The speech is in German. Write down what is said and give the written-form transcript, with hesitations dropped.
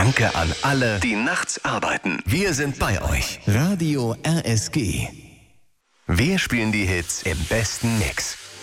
Danke an alle, die nachts arbeiten. Wir sind bei euch. Radio RSG. Wir spielen die Hits im besten Mix.